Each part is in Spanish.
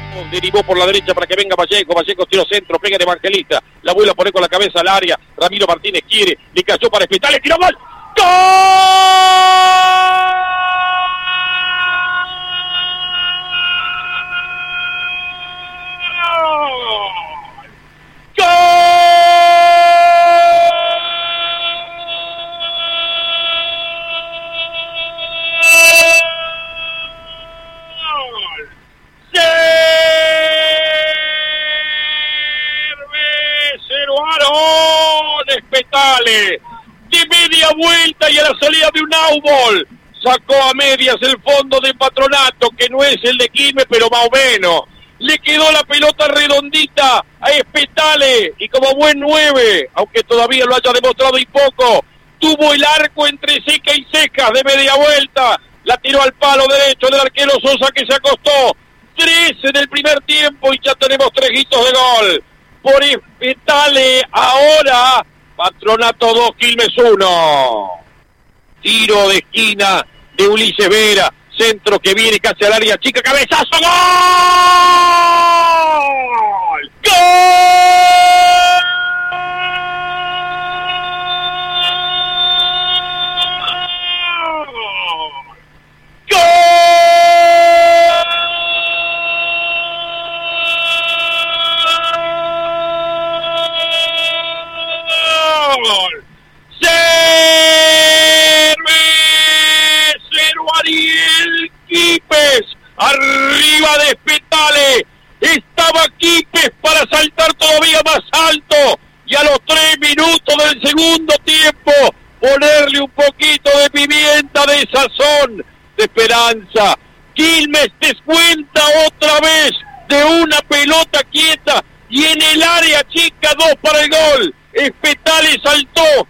Derivó por la derecha para que venga Vallejo. Vallejo tiro centro, pega de Evangelista. La vuelve a poner con la cabeza al área. Ramiro Martínez quiere, le cayó para Espetale, tiró gol. ¡Gol! Espetale de media vuelta y a la salida de un outball sacó a medias el fondo de Patronato, que no es el de Quilmes, pero más o menos le quedó la pelota redondita a Espetale y como buen 9, aunque todavía lo haya demostrado y poco, tuvo el arco entre ceja y cejas de media vuelta, la tiró al palo derecho del arquero Sosa, que se acostó. 13 del primer tiempo y ya tenemos 3 hitos de gol por Espetale. Ahora Patronato 2, Quilmes 1. Tiro de esquina de Ulises Vera. Centro que viene casi al área chica. ¡Cabezazo! ¡Gol! ¡Gol! Ariel Quipes, arriba de Espetale, estaba Quipes para saltar todavía más alto y a los 3 minutos del segundo tiempo ponerle un poquito de pimienta, de sazón, de esperanza. Quilmes descuenta otra vez de una pelota quieta y en el área chica 2 para el gol. Espetale saltó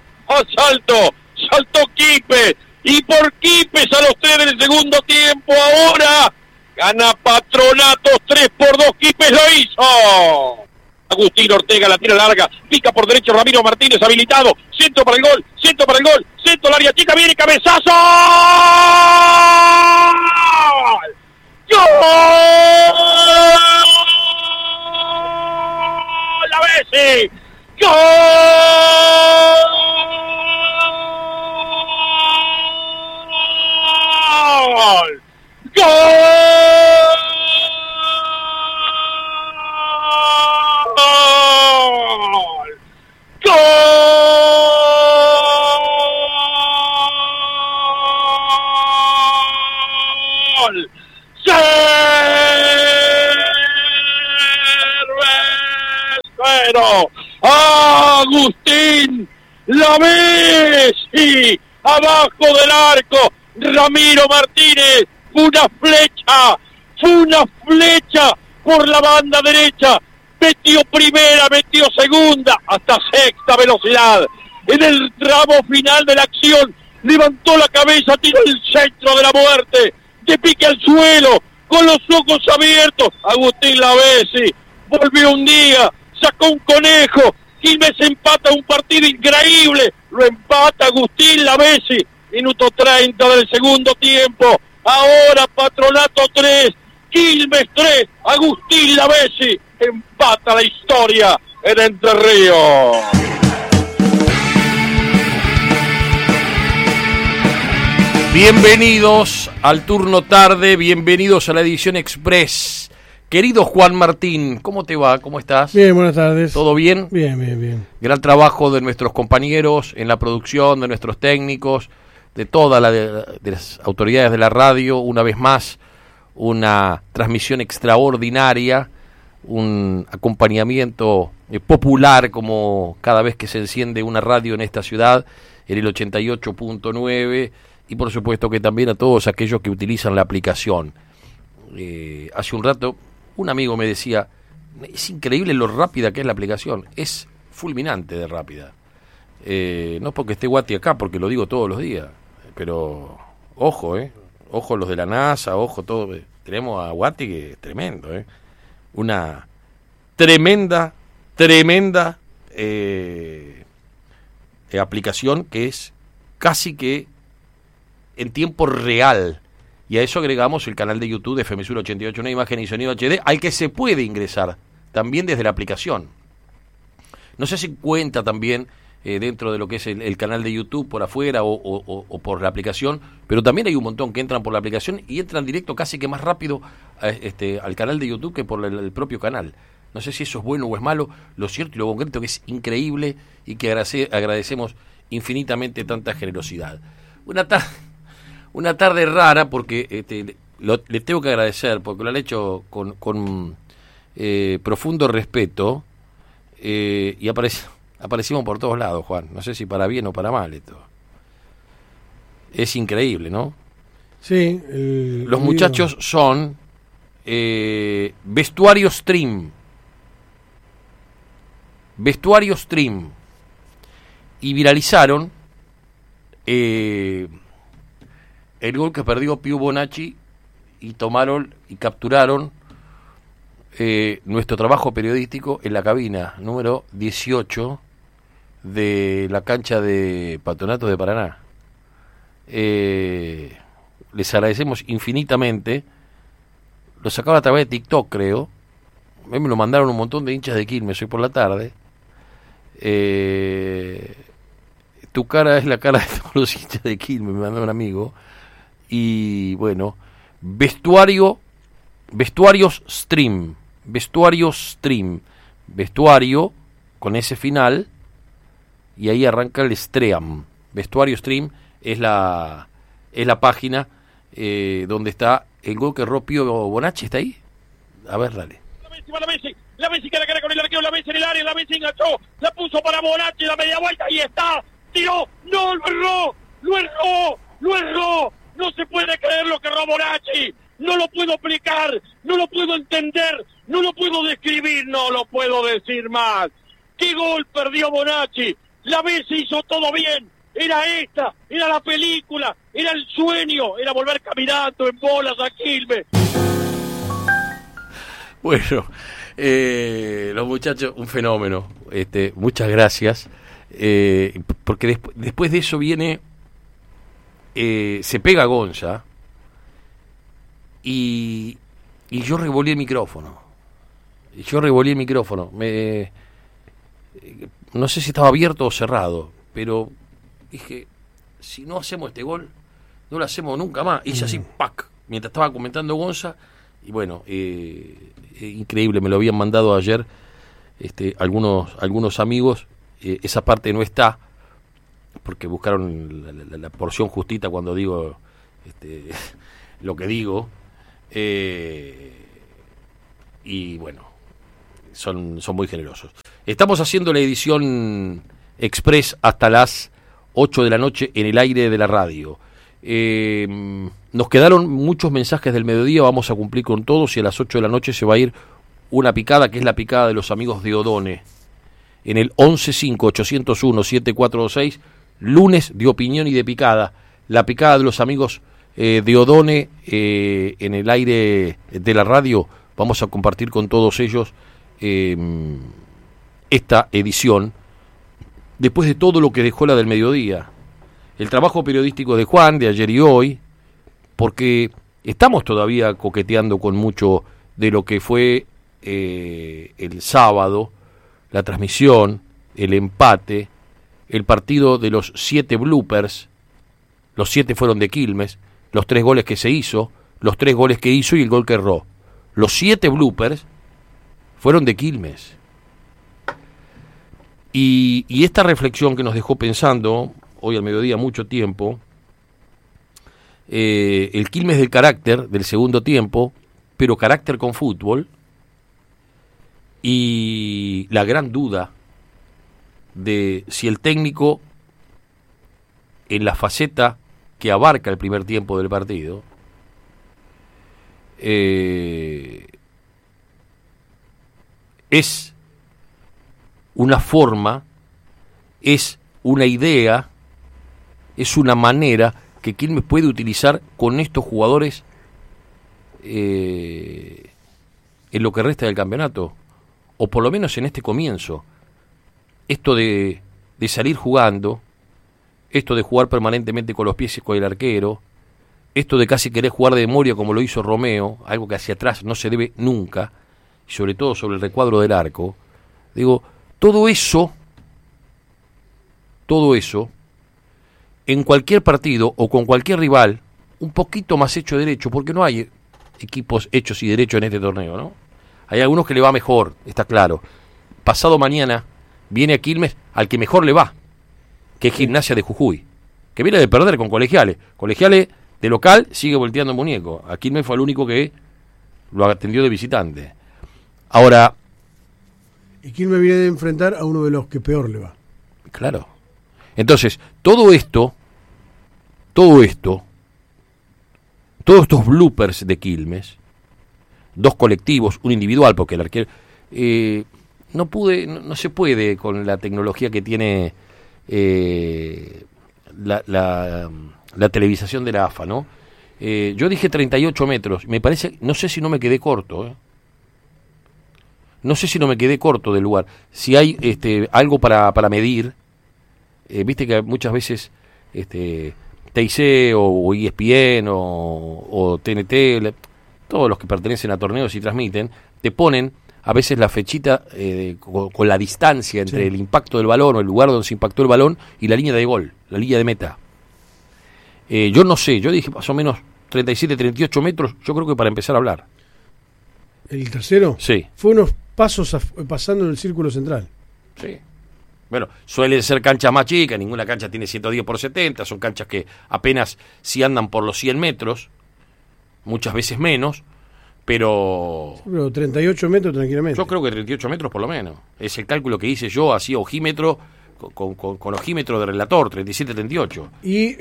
Quipes. Y por Quipes a los 3 del segundo tiempo, ahora gana Patronato 3-2, Quipes lo hizo. Agustín Ortega la tira larga, pica por derecho Ramiro Martínez habilitado, centro para el gol, centro al área chica, viene cabezazo. ¡Gol! ¡La Bessi! ¡Gol! ¡Gol! ¡Gol! Cervecero, Agustín La Bessi, abajo del arco. Ramiro Martínez, una flecha por la banda derecha, metió primera, metió segunda, hasta sexta velocidad. En el tramo final de la acción, levantó la cabeza, tiró el centro de la muerte, de pique al suelo, con los ojos abiertos. Agustín La Bessi volvió un día, sacó un conejo, Quilmes empata un partido increíble, lo empata Agustín La Bessi. Minuto 30 del segundo tiempo. Ahora Patronato 3, Quilmes 3, Agustín La Bessi empata la historia en Entre Ríos. Bienvenidos al turno tarde, bienvenidos a la edición Express. Querido Juan Martín, ¿cómo te va? ¿Cómo estás? Bien, buenas tardes. ¿Todo bien? Bien. Gran trabajo de nuestros compañeros en la producción, de nuestros técnicos, de todas de las autoridades de la radio. Una vez más, una transmisión extraordinaria, un acompañamiento popular como cada vez que se enciende una radio en esta ciudad, en el 88.9, y por supuesto que también a todos aquellos que utilizan la aplicación. Hace un rato un amigo me decía, es increíble lo rápida que es la aplicación, es fulminante de rápida. No porque esté Guati acá, porque lo digo todos los días, pero ojo, ojo los de la NASA, ojo todo, tenemos a Guati que es tremendo, una tremenda aplicación que es casi que en tiempo real Y a eso agregamos el canal de YouTube de FM Sur 88, una imagen y sonido HD, al que se puede ingresar también desde la aplicación. No sé si cuenta también dentro de lo que es el canal de YouTube por afuera o por la aplicación, pero también hay un montón que entran por la aplicación y entran directo casi que más rápido al canal de YouTube que por el propio canal. No sé si eso es bueno o es malo, lo cierto y lo concreto que es increíble y que agradecemos infinitamente tanta generosidad. Una tarde rara porque le tengo que agradecer, porque lo han hecho con profundo respeto y aparecimos por todos lados, Juan. No sé si para bien o para mal esto. Es increíble, ¿no? Sí. Los muchachos son Vestuario Stream. Vestuario Stream. Y viralizaron el gol que perdió Piu Bonacci y tomaron y capturaron nuestro trabajo periodístico en la cabina número 18 de la cancha de Patronato de Paraná. Les agradecemos infinitamente. Lo sacaba a través de TikTok, creo. Me lo mandaron un montón de hinchas de Quilmes hoy por la tarde. Tu cara es la cara de todos los hinchas de Quilmes, me mandó un amigo. Y bueno, Vestuarios Stream, vestuario con ese final, y ahí arranca el Stream. Vestuario Stream es la página donde está el gol que rompió Bonacci. ¿Está ahí? A ver, dale. La Messi cara a cara con el arquero, la Messi en el área, la Messi enganchó, la puso para Bonacci, la media vuelta, y está, tiró, no, lo erró, no se puede creer lo que erró Bonacci, no lo puedo explicar, no lo puedo entender, no lo puedo describir, no lo puedo decir más. ¿Qué gol perdió Bonacci? La Messi hizo todo bien, era la película, era el sueño, era volver caminando en bolas a Quilmes. Bueno, los muchachos, un fenómeno. Muchas gracias. Porque después de eso viene, se pega Gonza y yo revolví el micrófono. No sé si estaba abierto o cerrado, pero dije, si no hacemos este gol, no lo hacemos nunca más. Hice así, ¡pac! Mientras estaba comentando Gonza. Y bueno, increíble, me lo habían mandado ayer algunos amigos. Esa parte no está, porque buscaron la porción justita cuando digo lo que digo. Y bueno, son muy generosos. Estamos haciendo la edición express hasta las 8 de la noche en el aire de la radio. Nos quedaron muchos mensajes del mediodía, vamos a cumplir con todos, y a las 8 de la noche se va a ir una picada, que es la picada de los amigos de Odone, en el 1158017426, lunes de opinión y de picada, la picada de los amigos de Odone en el aire de la radio. Vamos a compartir con todos ellos esta edición, después de todo lo que dejó la del mediodía. El trabajo periodístico de Juan, de ayer y hoy, porque estamos todavía coqueteando con mucho de lo que fue el sábado, la transmisión, el empate, el partido de los 7 bloopers. Los 7 fueron de Quilmes, los 3 goles que se hizo, los 3 goles que hizo y el gol que erró. Los 7 bloopers fueron de Quilmes. Y esta reflexión que nos dejó pensando hoy al mediodía mucho tiempo, el Quilmes del carácter del segundo tiempo, pero carácter con fútbol, y la gran duda de si el técnico, en la faceta que abarca el primer tiempo del partido, es una forma, es una idea, es una manera que Quilmes puede utilizar con estos jugadores en lo que resta del campeonato, o por lo menos en este comienzo. Esto de salir jugando, esto de jugar permanentemente con los pies y con el arquero, esto de casi querer jugar de memoria como lo hizo Romeo, algo que hacia atrás no se debe nunca, y sobre todo sobre el recuadro del arco, digo, todo eso, en cualquier partido o con cualquier rival, un poquito más hecho derecho, porque no hay equipos hechos y derechos en este torneo, ¿no? Hay algunos que le va mejor, está claro. Pasado mañana viene a Quilmes al que mejor le va, que es Gimnasia de Jujuy, que viene de perder con Colegiales. Colegiales de local sigue volteando muñeco. A Quilmes fue el único que lo atendió de visitante. Ahora... Y Quilmes viene de enfrentar a uno de los que peor le va. Claro. Entonces, todos estos bloopers de Quilmes, dos colectivos, un individual, porque el arquero... no se puede con la tecnología que tiene la televisación de la AFA, ¿no? Yo dije 38 metros, me parece, no sé si no me quedé corto, no sé si no me quedé corto del lugar. Si hay algo para medir, viste que muchas veces TIC o ESPN o TNT, todos los que pertenecen a torneos y transmiten, te ponen a veces la fechita con la distancia entre el impacto del balón o el lugar donde se impactó el balón y la línea de gol, la línea de meta. Yo no sé, yo dije más o menos 37, 38 metros, yo creo que para empezar a hablar. ¿El tercero? Sí. Fue unos pasos pasando en el círculo central. Sí. Bueno, suelen ser canchas más chicas, ninguna cancha tiene 110 por 70, son canchas que apenas si andan por los 100 metros, muchas veces menos, pero... Sí, pero 38 metros tranquilamente. Yo creo que 38 metros por lo menos. Es el cálculo que hice yo, así ojímetro, con ojímetro de relator, 37-38. Y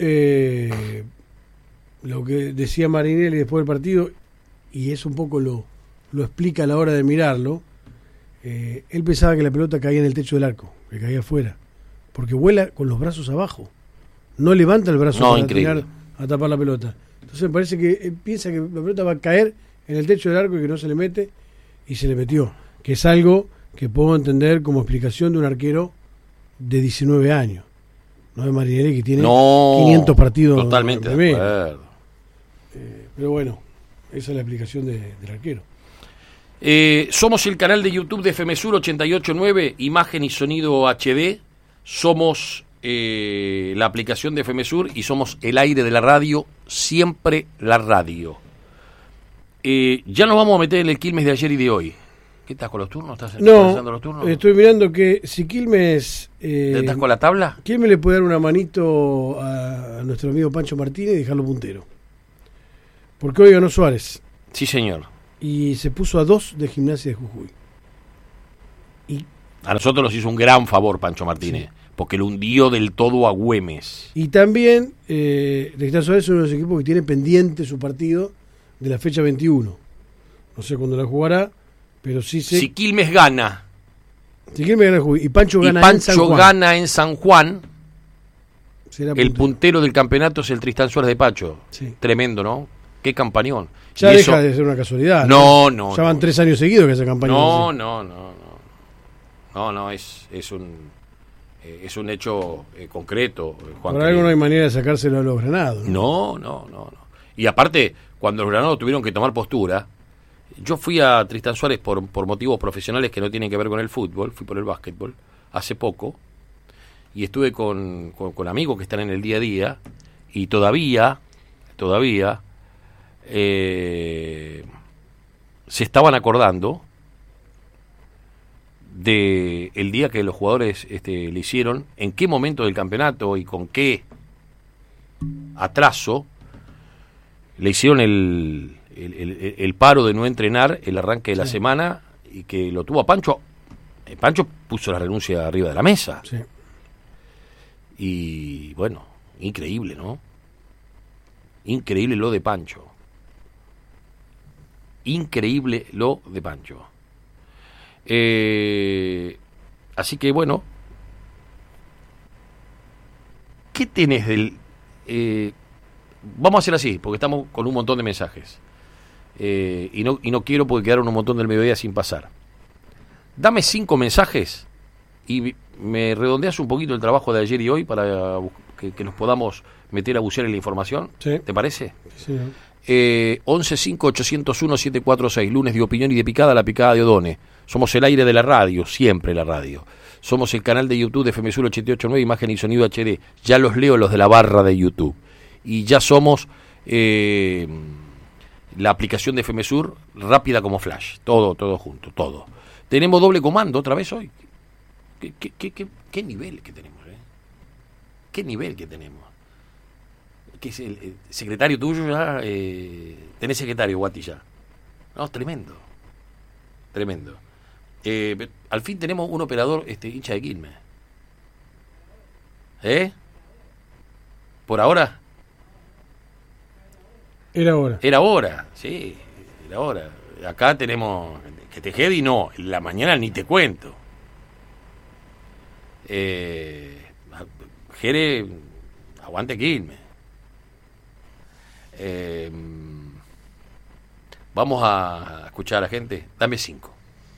lo que decía Marinelli después del partido, y eso un poco lo explica a la hora de mirarlo, él pensaba que la pelota caía en el techo del arco, que caía afuera, porque vuela con los brazos abajo, no levanta el brazo para tirar a tapar la pelota. Entonces me parece que él piensa que la pelota va a caer en el techo del arco y que no se le mete, y se le metió, que es algo que puedo entender como explicación de un arquero de 19 años, no de Marinelli, que tiene 500 partidos. Totalmente de acuerdo. Pero bueno, esa es la explicación del arquero. Somos el canal de YouTube de FMSUR 889, imagen y sonido HD. Somos la aplicación de FMSUR y somos el aire de la radio, siempre la radio. Ya nos vamos a meter en el Quilmes de ayer y de hoy. ¿Qué estás con los turnos? ¿Estás pensando los turnos? Estoy mirando que si Quilmes... ¿Estás con la tabla? Quilmes le puede dar una manito a nuestro amigo Pancho Martínez y dejarlo puntero. Porque hoy ganó Suárez. Sí, señor. Y se puso a 2 de Gimnasia de Jujuy. Y a nosotros nos hizo un gran favor Pancho Martínez, sí, porque lo hundió del todo a Güemes. Y también Cristal Suárez es uno de los equipos que tiene pendiente su partido de la fecha 21. No sé cuándo la jugará, pero sí sé... Si Quilmes gana. Si Quilmes gana Jujuy y Pancho gana en San Juan, será el puntero del campeonato es el Tristán Suárez de Pacho. Sí. Tremendo, ¿no? Qué campañón. Ya deja de ser una casualidad. No. Ya van 3 años seguidos que esa campaña. No, es un hecho concreto, Juan. Por algo no hay manera de sacárselo a los Granados. No. Y aparte, cuando los Granados tuvieron que tomar postura, yo fui a Tristán Suárez por motivos profesionales que no tienen que ver con el fútbol, fui por el básquetbol hace poco, y estuve con amigos que están en el día a día, y todavía se estaban acordando de el día que los jugadores le hicieron, en qué momento del campeonato y con qué atraso le hicieron el paro de no entrenar el arranque de la semana, y que lo tuvo a Pancho. Pancho puso la renuncia arriba de la mesa. Sí. Y bueno, increíble, ¿no? Increíble lo de Pancho. Increíble lo de Pancho. Así que bueno, ¿qué tenés del... vamos a hacer así, porque estamos con un montón de mensajes. Y no quiero porque quedaron un montón del mediodía sin pasar. Dame 5 mensajes y me redondeas un poquito el trabajo de ayer y hoy para que nos podamos meter a bucear en la información? Sí. ¿Te parece? Sí. 115801-746, lunes de opinión y de picada, la picada de Odone. Somos el aire de la radio, siempre la radio. Somos el canal de YouTube de FM Sur 889, imagen y sonido HD. Ya los leo los de la barra de YouTube. Y ya somos la aplicación de FM Sur, rápida como flash. Todo junto, todo. Tenemos doble comando otra vez hoy. ¿Qué nivel que tenemos? ¿Qué nivel que tenemos? ¿Qué es el secretario tuyo ya? ¿Tenés secretario, Guati, ya? No, tremendo. Al fin tenemos un operador hincha de Quilmes. ¿Por ahora? Era hora. Sí, era hora. Acá tenemos que Tejedi no, en la mañana ni te cuento. Jere, aguante Quilmes. Vamos a escuchar a la gente. Dame 5.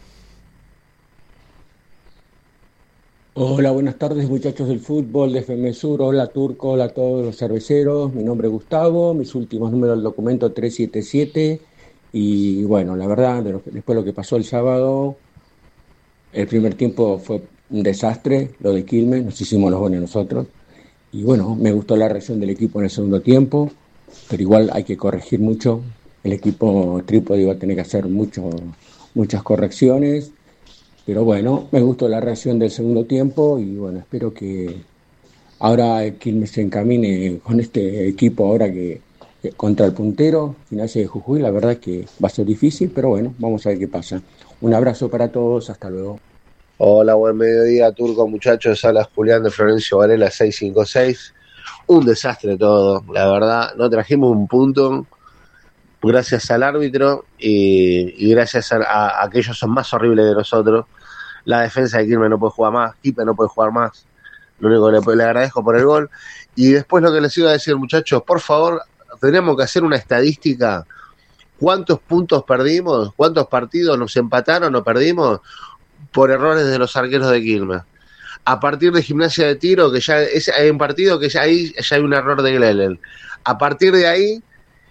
Hola, buenas tardes muchachos del fútbol de FM Sur. Hola Turco, hola a todos los cerveceros. Mi nombre es Gustavo, mis últimos números del documento 377. Y bueno, la verdad, después de lo que pasó el sábado, el primer tiempo fue un desastre, lo de Quilmes, nos hicimos los goles nosotros. Y bueno, me gustó la reacción del equipo en el segundo tiempo, pero igual hay que corregir mucho. El equipo Trípode iba a tener que hacer muchas correcciones. Pero bueno, me gustó la reacción del segundo tiempo y bueno, espero que ahora Quilmes se encamine con este equipo ahora que contra el puntero, Gimnasia de Jujuy. La verdad es que va a ser difícil, pero bueno, vamos a ver qué pasa. Un abrazo para todos, hasta luego. Hola, buen mediodía, Turco, muchachos. Habla Julián de Florencio Varela 656. Un desastre todo, la verdad. No trajimos un punto gracias al árbitro y gracias a que ellos son más horribles que nosotros. La defensa de Quilmes no puede jugar más, Kipe no puede jugar más. Lo único que le agradezco por el gol. Y después lo que les iba a decir, muchachos, por favor, tenemos que hacer una estadística. ¿Cuántos puntos perdimos? ¿Cuántos partidos nos empataron o perdimos por errores de los arqueros de Quilmes? A partir de Gimnasia de Tiro, que ya hay un partido que ya ahí ya hay un error de Glellen. A partir de ahí,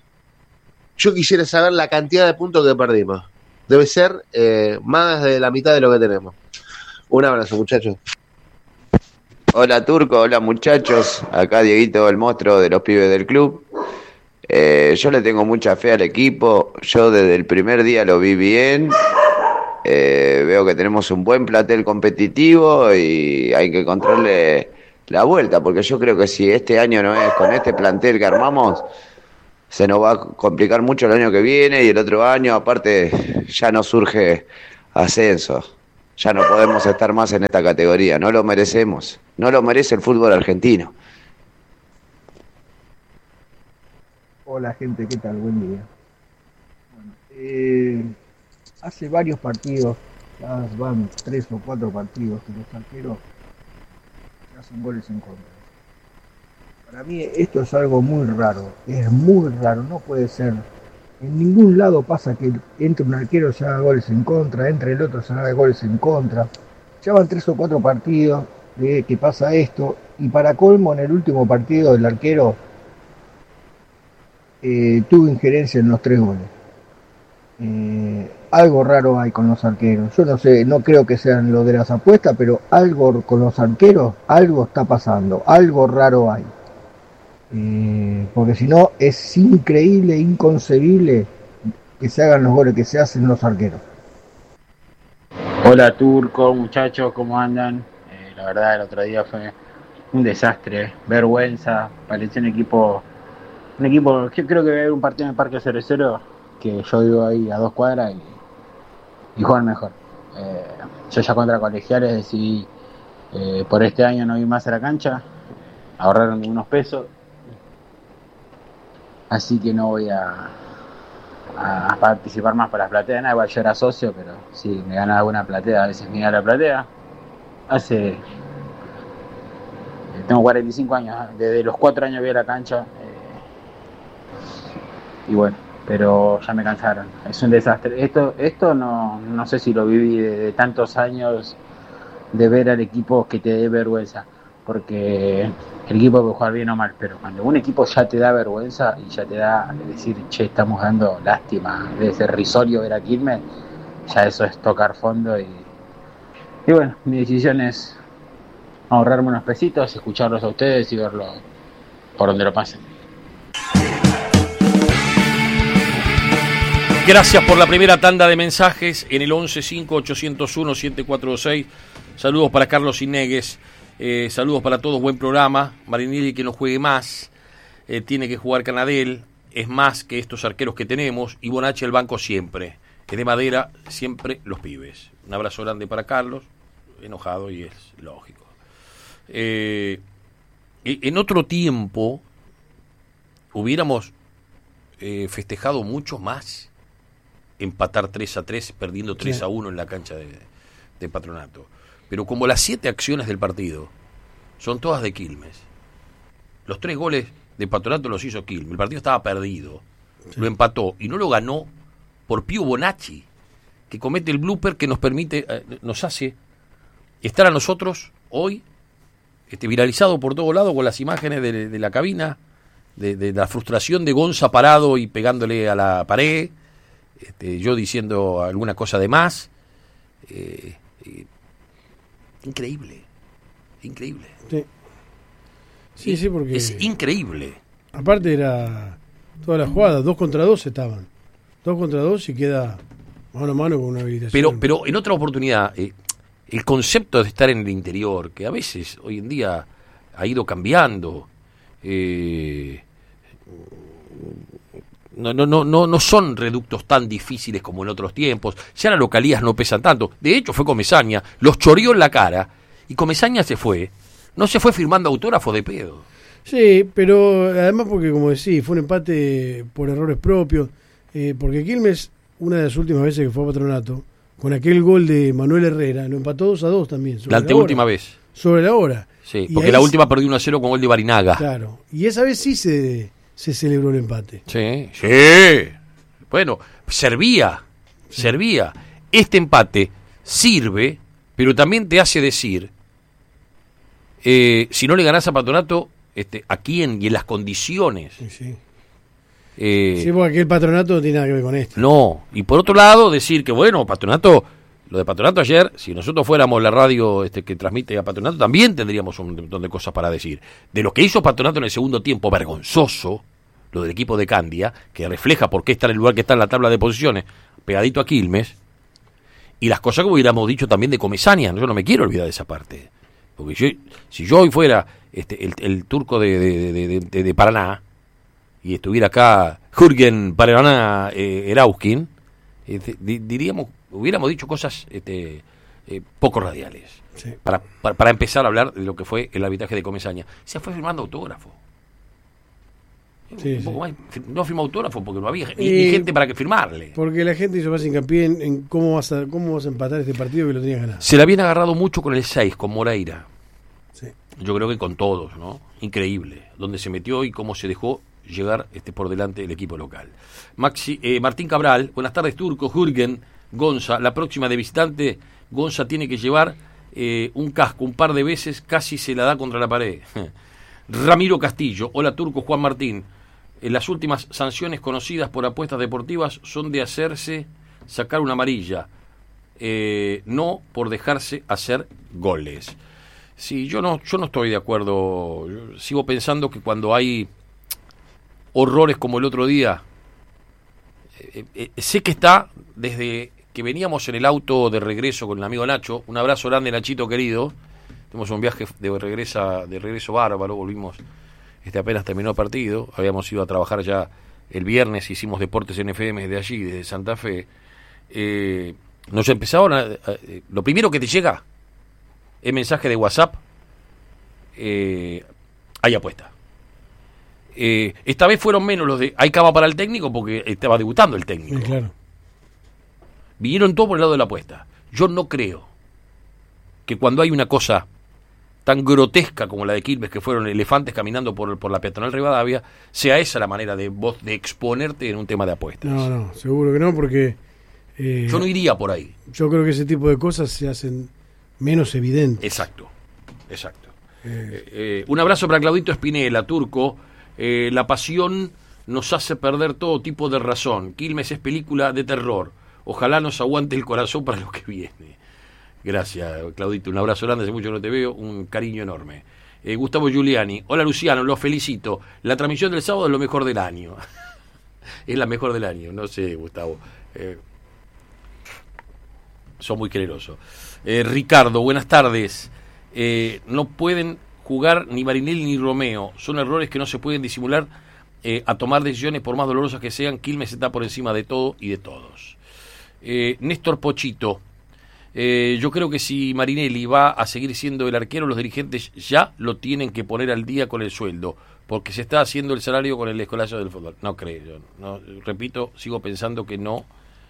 yo quisiera saber la cantidad de puntos que perdimos. Debe ser más de la mitad de lo que tenemos. Un abrazo, muchachos. Hola Turco, hola muchachos. Acá Dieguito, el monstruo de los pibes del club. Yo le tengo mucha fe al equipo. Yo desde el primer día lo vi bien. Veo que tenemos un buen plantel competitivo y hay que encontrarle la vuelta, porque yo creo que si este año no es con este plantel que armamos, se nos va a complicar mucho el año que viene y el otro año, aparte ya no surge ascenso, ya no podemos estar más en esta categoría, no lo merecemos, no lo merece el fútbol argentino. Hola gente, ¿qué tal? Buen día. Bueno, hace varios partidos, ya van 3 o 4 partidos que los arqueros hacen goles en contra. Para mí esto es algo muy raro, no puede ser. En ningún lado pasa que entre un arquero se haga goles en contra, entre el otro se haga goles en contra. Ya van 3 o 4 partidos de que pasa esto, y para colmo en el último partido el arquero tuvo injerencia en los 3 goles. Algo raro hay con los arqueros. Yo no sé, no creo que sean lo de las apuestas, pero algo con los arqueros, algo está pasando, algo raro hay. Porque si no es increíble, inconcebible que se hagan los goles que se hacen los arqueros. Hola Turco, muchachos, ¿cómo andan? La verdad el otro día fue un desastre, vergüenza, parecía un equipo, yo creo que había un partido en el Parque Cervecero, que yo vivo ahí a 2 cuadras y juegan mejor. Yo ya contra Colegiales decidí por este año no ir más a la cancha, ahorraron unos pesos. Así que no voy a participar más para las plateas. Igual yo era socio, pero sí, me gana alguna platea. A veces me gana la platea. Tengo 45 años. Desde los 4 años voy a la cancha. Y bueno, pero ya me cansaron. Es un desastre. Esto no sé si lo viví de tantos años de ver al equipo que te dé vergüenza. Porque el equipo puede jugar bien o mal, pero cuando un equipo ya te da vergüenza y ya te da decir, che, estamos dando lástima, debe ser risorio ver a Quilmes, ya eso es tocar fondo. Y bueno, mi decisión es ahorrarme unos pesitos, escucharlos a ustedes y verlo por donde lo pasen. Gracias por la primera tanda de mensajes en el 11-5-801-746. Saludos para Carlos Inegues. Saludos para todos, buen programa. Marinelli que no juegue más. Tiene que jugar Canadel. Es más que estos arqueros que tenemos. Y Bonacci al banco siempre. Es de madera, siempre los pibes. Un abrazo grande para Carlos. Enojado y es lógico. En otro tiempo hubiéramos festejado mucho más empatar 3-3 perdiendo 3-1 en la cancha de Patronato, pero como las 7 acciones del partido son todas de Quilmes, los 3 goles de Patronato los hizo Quilmes, el partido estaba perdido, lo empató y no lo ganó por Pío Bonacci, que comete el blooper que nos permite, nos hace estar a nosotros hoy viralizado por todo lado con las imágenes de la cabina, de la frustración de Gonza parado y pegándole a la pared, yo diciendo alguna cosa de más. Increíble. Sí, porque es increíble. Aparte era toda la jugada, 2 contra 2 estaban. 2 contra 2 y queda mano a mano con una habilitación. Pero en otra oportunidad, el concepto de estar en el interior, que a veces hoy en día ha ido cambiando, no son reductos tan difíciles como en otros tiempos. Ya las localías no pesan tanto. De hecho fue Comesaña, los choreó en la cara y Comesaña se fue. No se fue firmando autógrafo de pedo. Sí, pero además porque, como decís, fue un empate por errores propios. Porque Quilmes, una de las últimas veces que fue a Patronato, con aquel gol de Manuel Herrera, lo empató 2-2 también. La anteúltima vez. Sobre la hora. Sí, porque la última perdió 1-0 con gol de Barinaga. Claro, y esa vez sí se celebró el empate. Sí. Bueno, servía. Este empate sirve, pero también te hace decir, si no le ganás a Patronato, ¿a quién y en las condiciones? Sí, porque aquel Patronato no tiene nada que ver con esto. No, y por otro lado, decir que bueno, Patronato, lo de Patronato ayer, si nosotros fuéramos la radio que transmite a Patronato, también tendríamos un montón de cosas para decir. De lo que hizo Patronato en el segundo tiempo, vergonzoso, lo del equipo de Candia, que refleja por qué está en el lugar que está en la tabla de posiciones, pegadito a Quilmes, y las cosas que hubiéramos dicho también de Comesaña. Yo no me quiero olvidar de esa parte. Porque si yo hoy fuera el turco de Paraná, y estuviera acá Jürgen Paraná Erauskin, hubiéramos dicho cosas poco radiales. Sí. Para empezar a hablar de lo que fue el arbitraje de Comesaña. Se fue firmando autógrafo. Sí. Más, no firmó autógrafo porque no había ni gente para que firmarle. Porque la gente hizo más hincapié en cómo vas a empatar este partido que lo tenías ganado. Se la habían agarrado mucho con el 6, con Moreira. Sí. Yo creo que con todos, ¿no? Increíble. Donde se metió y cómo se dejó llegar por delante el equipo local. Martín Cabral, buenas tardes, Turco, Jürgen, Gonza. La próxima de visitante, Gonza tiene que llevar un casco un par de veces, casi se la da contra la pared. Ramiro Castillo, hola Turco, Juan Martín. Las últimas sanciones conocidas por apuestas deportivas son de hacerse sacar una amarilla, no por dejarse hacer goles. Sí, yo no estoy de acuerdo. Yo sigo pensando que cuando hay horrores como el otro día, sé que está desde que veníamos en el auto de regreso con el amigo Nacho. Un abrazo grande, Nachito querido. Tuvimos un viaje de regreso bárbaro, volvimos, apenas terminó el partido, habíamos ido a trabajar ya el viernes, hicimos deportes en FM desde allí, desde Santa Fe. Nos empezaron lo primero que te llega es mensaje de WhatsApp, hay apuesta. Esta vez fueron menos los de hay cama para el técnico porque estaba debutando el técnico. Sí, claro. Vinieron todos por el lado de la apuesta. Yo no creo que cuando hay una cosa tan grotesca como la de Quilmes, que fueron elefantes caminando por la peatonal Rivadavia, sea esa la manera de vos de exponerte en un tema de apuestas. No, seguro que no, porque yo no iría por ahí. Yo creo que ese tipo de cosas se hacen menos evidentes. Exacto. Un abrazo para Claudito Espinela, Turco. La pasión nos hace perder todo tipo de razón. Quilmes es película de terror. Ojalá nos aguante el corazón para lo que viene. Gracias, Claudito. Un abrazo grande, hace mucho que no te veo. Un cariño enorme. Gustavo Giuliani. Hola, Luciano, los felicito. La transmisión del sábado es lo mejor del año. Es la mejor del año. No sé, Gustavo. Son muy generosos. Ricardo, buenas tardes. No pueden jugar ni Marinelli ni Romeo. Son errores que no se pueden disimular a tomar decisiones por más dolorosas que sean. Quilmes está por encima de todo y de todos. Néstor Pochito. Yo creo que si Marinelli va a seguir siendo el arquero, los dirigentes ya lo tienen que poner al día con el sueldo, porque se está haciendo el salario con el escolazo del fútbol. No creo, yo no, repito, sigo pensando que no,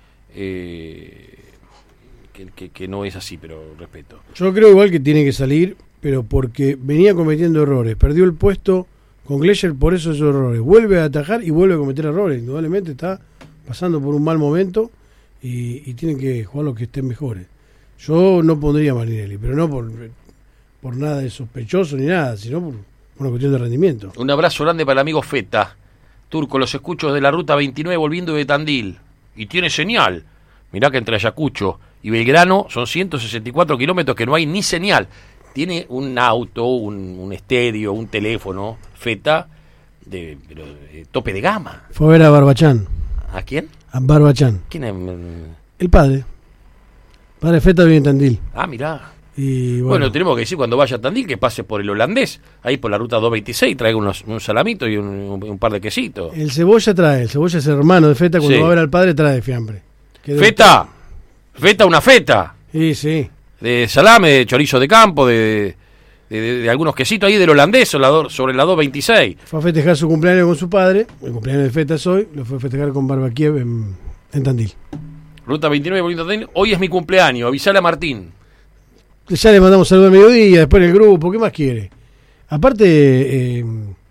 que no es así, pero respeto. Yo creo igual que tiene que salir, pero porque venía cometiendo errores, perdió el puesto con Glescher por esos errores, vuelve a atajar y vuelve a cometer errores, indudablemente está pasando por un mal momento y tienen que jugar los que estén mejores. Yo no pondría a Marinelli, pero no por nada de sospechoso ni nada, sino por una cuestión de rendimiento. Un abrazo grande para el amigo Feta. Turco, los escucho de la ruta 29 volviendo de Tandil. Y tiene señal. Mirá que entre Ayacucho y Belgrano son 164 kilómetros que no hay ni señal. Tiene un auto, un estéreo, un teléfono, Feta, de tope de gama. Fue a ver a Barbachán. ¿A quién? A Barbachán. ¿Quién es? El padre. Padre Feta vive en Tandil. Ah, mirá. Y bueno, tenemos que decir cuando vaya a Tandil que pase por el holandés, ahí por la ruta 226, traiga un salamito y un par de quesitos. El Cebolla es hermano de Feta, cuando va a ver al padre trae fiambre. ¡Feta! ¡Feta, una feta! Sí. De salame, de chorizo de campo, de algunos quesitos ahí del holandés sobre la 226. Fue a festejar su cumpleaños con su padre, el cumpleaños de Feta es hoy, lo fue a festejar con Barbakiev en Tandil. Ruta 29, bonito Tandil. Hoy es mi cumpleaños, avisale a Martín. Ya le mandamos saludos al mediodía, después en el grupo, ¿qué más quiere? Aparte,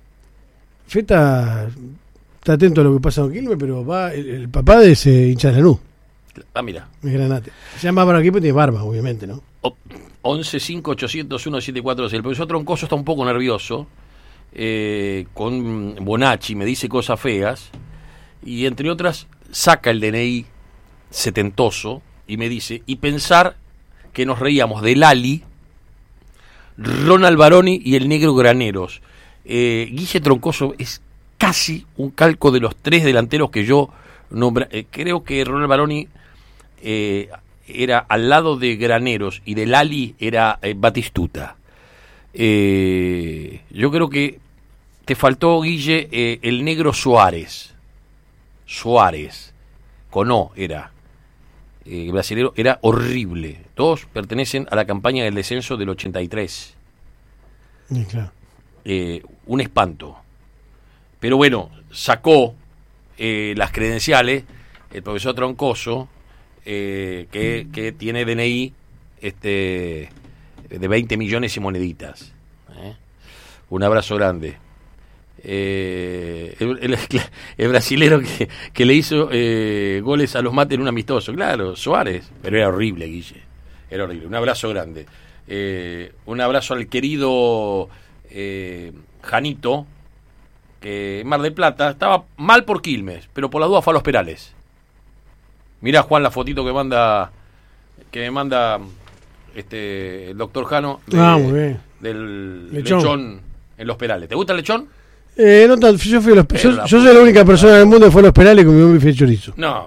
Feta está atento a lo que pasa con Quilmes, pero va el papá de ese hincha de Lanús. Ah, mira. Es Granate. Se llama Barbakiev porque tiene barba, obviamente, ¿no? 11-5-801-746. El profesor Troncoso está un poco nervioso con Bonacci, me dice cosas feas, y entre otras saca el DNI setentoso y me dice, y pensar que nos reíamos de Lali, Ronald Baroni y el negro Graneros. Guille Troncoso es casi un calco de los tres delanteros que yo nombré. Creo que Ronald Baroni era al lado de Graneros y de Lali era Batistuta. Yo creo que te faltó, Guille, el negro Suárez, con O era. Brasilero, era horrible. Todos pertenecen a la campaña del descenso del 83. Sí, claro. Un espanto. Pero bueno, sacó las credenciales el profesor Troncoso, que tiene DNI de 20 millones y moneditas. Un abrazo grande. El brasilero que le hizo goles a los mates en un amistoso, claro, Suárez, pero era horrible, Guille, era horrible. Un abrazo grande, un abrazo al querido Janito, que en Mar del Plata estaba mal por Quilmes, pero por la duda fue a Los Perales. Mirá, Juan, la fotito que me manda el doctor Jano del lechón en Los Perales. ¿Te gusta el lechón? No tanto, yo soy la única persona del mundo que fue a Los Perales con mi bife de chorizo. No.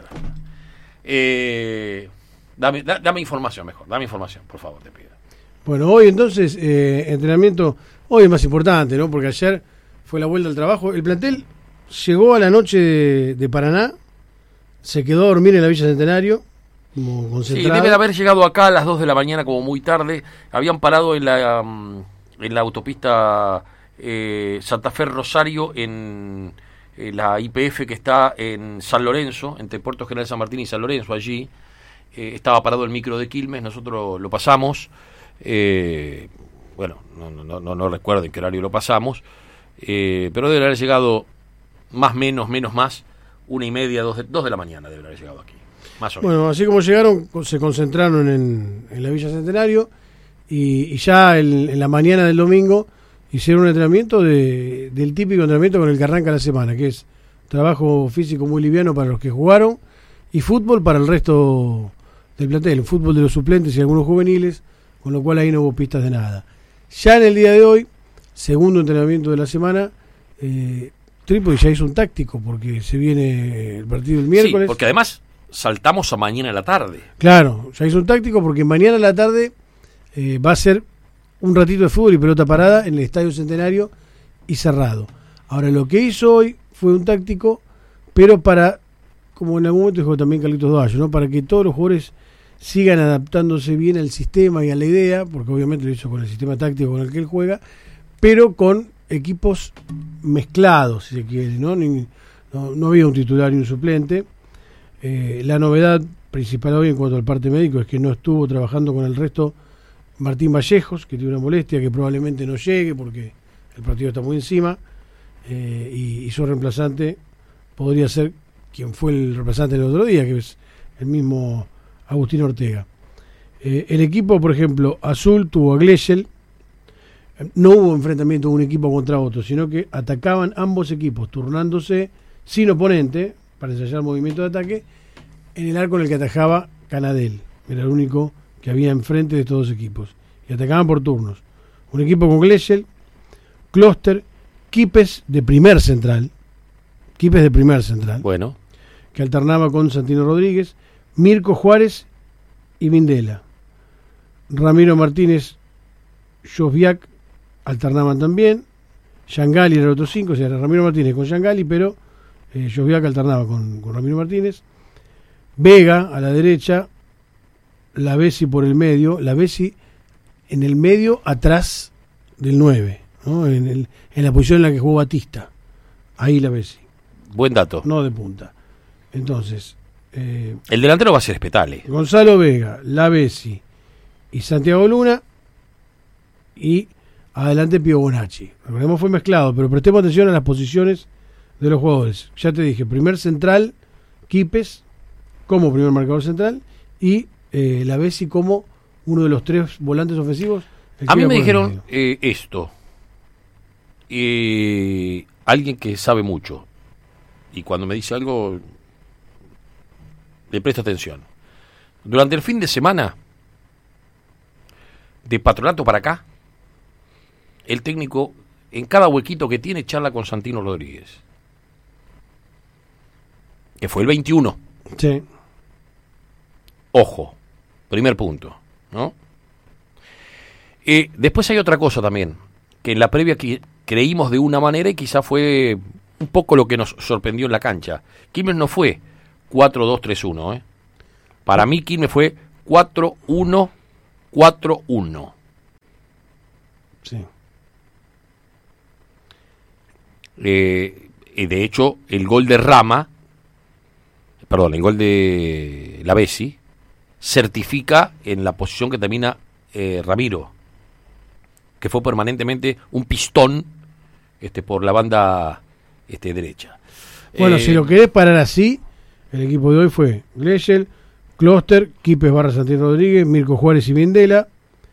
Dame información mejor, por favor, te pido. Bueno, hoy entonces, entrenamiento, hoy es más importante, ¿no? Porque ayer fue la vuelta al trabajo. El plantel llegó a la noche de Paraná, se quedó a dormir en la Villa Centenario, como concentrado. Sí, debe de haber llegado acá a las 2 de la mañana, como muy tarde. Habían parado en la autopista Santa Fe Rosario, en la YPF que está en San Lorenzo, entre Puerto General San Martín y San Lorenzo. Allí estaba parado el micro de Quilmes, nosotros lo pasamos. Bueno, no recuerdo en qué horario lo pasamos, pero debe haber llegado más 1:30, 2 de la mañana debe haber llegado aquí, más o menos. Bueno, así como llegaron, se concentraron en la Villa Centenario y ya en la mañana del domingo hicieron un entrenamiento del típico entrenamiento con el que arranca la semana, que es trabajo físico muy liviano para los que jugaron y fútbol para el resto del plantel, el fútbol de los suplentes y algunos juveniles, con lo cual ahí no hubo pistas de nada. Ya en el día de hoy, segundo entrenamiento de la semana, Trípoli ya hizo un táctico porque se viene el partido el miércoles. Sí, porque además saltamos a mañana a la tarde. Claro, ya hizo un táctico porque mañana a la tarde va a ser un ratito de fútbol y pelota parada en el Estadio Centenario y cerrado. Ahora, lo que hizo hoy fue un táctico, pero para, como en algún momento dijo también Carlitos Dovallo, ¿no? Para que todos los jugadores sigan adaptándose bien al sistema y a la idea, porque obviamente lo hizo con el sistema táctico con el que él juega, pero con equipos mezclados, si se quiere, ¿no? No había un titular y un suplente. La novedad principal hoy en cuanto al parte médico es que no estuvo trabajando con el resto Martín Vallejos, que tiene una molestia que probablemente no llegue porque el partido está muy encima, y su reemplazante podría ser quien fue el reemplazante del otro día, que es el mismo Agustín Ortega. El equipo, por ejemplo, azul tuvo a Glechel. No hubo enfrentamiento de un equipo contra otro, sino que atacaban ambos equipos, turnándose sin oponente para ensayar movimiento de ataque en el arco en el que atajaba Canadel. Era el único que había enfrente de estos dos equipos. Y atacaban por turnos. Un equipo con Glechel, Kloster, Quipes de primer central. Bueno. Que alternaba con Santino Rodríguez, Mirko Juárez y Vindela. Ramiro Martínez, Josviak alternaban también. Yangali era el otro 5, o sea, era Ramiro Martínez con Yangali, pero Josviak alternaba con Ramiro Martínez. Vega a la derecha, Lavesi por el medio, Lavesi en el medio atrás del 9, ¿no? En la posición en la que jugó Batista. Ahí Lavesi. Buen dato. No de punta. Entonces, el delantero va a ser Spetale. Gonzalo Vega, Lavesi y Santiago Luna, y adelante Pío Bonacci. Recordemos fue mezclado, pero prestemos atención a las posiciones de los jugadores. Ya te dije, primer central, Quipes como primer marcador central y Lavesi como uno de los 3 volantes ofensivos. A mí me dijeron esto. Alguien que sabe mucho. Y cuando me dice algo, le presto atención. Durante el fin de semana, de Patronato para acá, el técnico en cada huequito que tiene charla con Santino Rodríguez, que fue el 21. Sí. Ojo, primer punto, ¿no? Después hay otra cosa también, que en la previa creímos de una manera y quizá fue un poco lo que nos sorprendió en la cancha. Quilmes no fue 4-2-3-1, Para mí Quilmes fue 4-1-4-1. Sí. De hecho, el gol de Lavesi certifica en la posición que termina Ramiro, que fue permanentemente un pistón por la banda derecha. Bueno, si lo querés parar así, el equipo de hoy fue Glechel, Kloster, Quipes / Santino Rodríguez, Mirko Juárez y Vindela,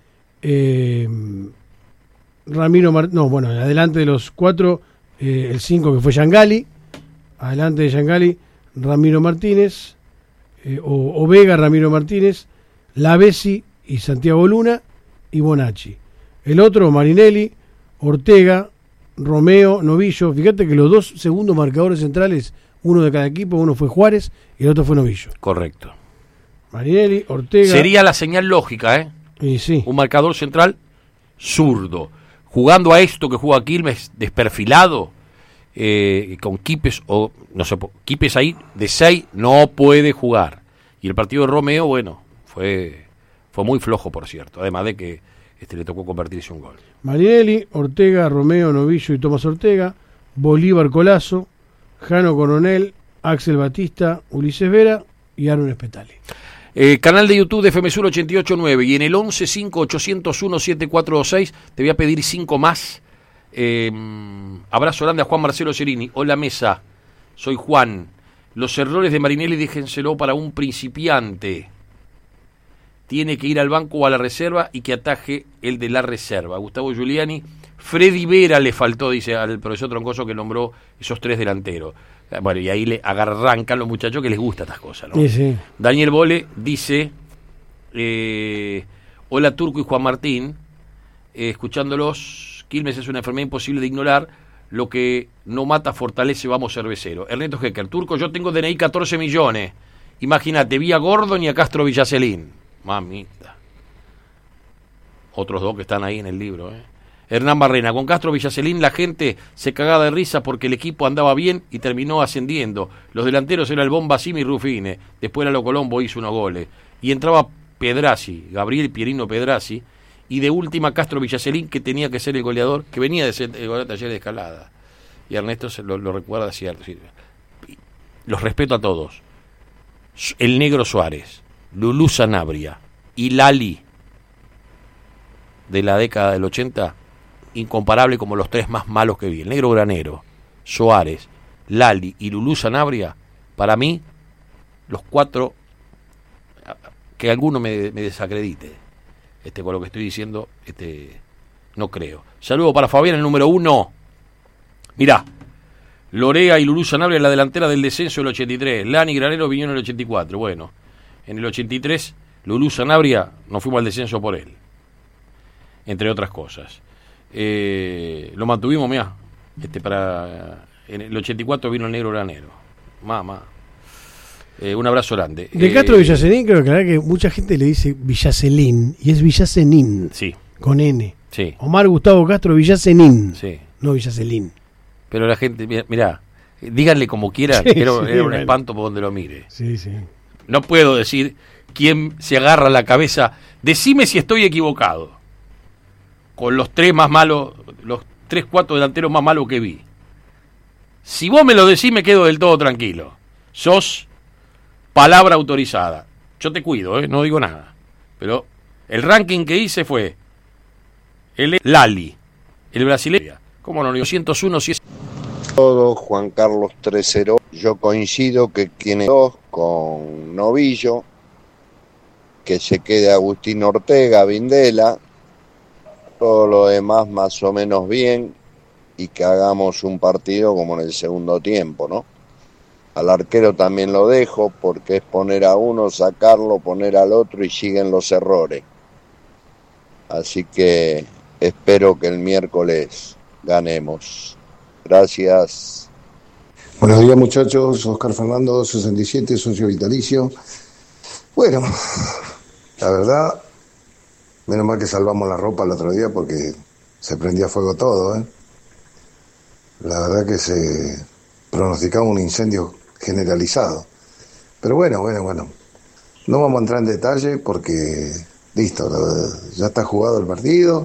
adelante de los 4, el 5 que fue Yangali, adelante de Yangali, Ramiro Martínez, o Vega, Ramiro Martínez, Lavesi y Santiago Luna y Bonacci. El otro, Marinelli, Ortega, Romeo, Novillo. Fíjate que los 2 segundos marcadores centrales, uno de cada equipo, uno fue Juárez y el otro fue Novillo. Correcto. Marinelli, Ortega. Sería la señal lógica, Y sí. Un marcador central zurdo. Jugando a esto que juega Quilmes, desperfilado, con Quipes, o no sé, Quipes ahí de 6 no puede jugar. Y el partido de Romeo, bueno, fue muy flojo, por cierto, además de que le tocó convertirse un gol. Marinelli, Ortega, Romeo, Novillo y Tomás Ortega, Bolívar Colazo, Jano Coronel, Axel Batista, Ulises Vera y Aaron Spetale. Canal de YouTube de FM Sur 88.9 y en el 1158017426 te voy a pedir 5 más. Abrazo grande a Juan Marcelo Cerini. Hola mesa, soy Juan. Los errores de Marinelli déjenselo para un principiante. tiene que ir al banco o a la reserva y que ataje el de la reserva. Gustavo Giuliani. Freddy Vera le faltó, dice al profesor Troncoso, que nombró esos 3 delanteros. Bueno, y ahí le arrancan los muchachos que les gustan estas cosas, ¿no? Sí, sí. Daniel Bole dice, hola Turco y Juan Martín, escuchándolos, Quilmes es una enfermedad imposible de ignorar, lo que no mata fortalece, vamos cervecero. Ernesto Hecker, Turco, yo tengo DNI 14 millones, imagínate, vi a Gordon y a Castro Villacelín, mamita. Otros 2 que están ahí en el libro, Hernán Barrena, con Castro Villacelín la gente se cagaba de risa porque el equipo andaba bien y terminó ascendiendo. Los delanteros eran el Bomba Simi y Rufine, después Lalo Colombo hizo unos goles. Y entraba Pedrazi, Gabriel Pierino Pedrazi, y de última Castro Villacelín, que tenía que ser el goleador, que venía de ser el goleador de Taller de Escalada. Y Ernesto lo recuerda cierto. Los respeto a todos. El Negro Suárez, Lulú Sanabria y Lali, de la década del 80, incomparable como los 3 más malos que vi. El Negro Granero, Suárez, Lali y Lulú Sanabria, para mí, los 4, que alguno me desacredite con lo que estoy diciendo, no creo. Saludo para Fabián, el número 1. Mirá, Lorea y Lulú Sanabria en la delantera del descenso del 83. Lani y Granero vinieron en el 84. Bueno, en el 83, Lulú Sanabria, nos fuimos al descenso por él, entre otras cosas. Lo mantuvimos, mirá, en el 84 vino el Negro Granero. Mamá. Un abrazo grande. De Castro Villacelín, creo que mucha gente le dice Villacelín, y es Villacenín. Sí. Con N. Sí. Omar Gustavo Castro Villacenín. Sí. No Villacelín. Pero la gente, mirá, díganle como quieran, sí, era un bueno. espanto por donde lo mire. Sí, sí. No puedo decir quién se agarra la cabeza. Decime si estoy equivocado. Con los 3 más malos, los 3, 4 delanteros más malos que vi. Si vos me lo decís, me quedo del todo tranquilo. Sos palabra autorizada. Yo te cuido, no digo nada. Pero el ranking que hice fue el Lali, el brasileño. ¿Cómo no? 201, si es... Todo Juan Carlos 3-0. Yo coincido que tiene 2 con Novillo, que se quede Agustín Ortega, Vindela, todo lo demás más o menos bien, y que hagamos un partido como en el segundo tiempo, ¿no? Al arquero también lo dejo, porque es poner a uno, sacarlo, poner al otro y siguen los errores. Así que espero que el miércoles ganemos. Gracias. Buenos días, muchachos. Oscar Fernando, 67, socio vitalicio. Bueno, la verdad, menos mal que salvamos la ropa el otro día porque se prendía fuego todo, ¿eh? La verdad que se pronosticaba un incendio generalizado. Pero bueno. No vamos a entrar en detalle porque, listo, ya está jugado el partido.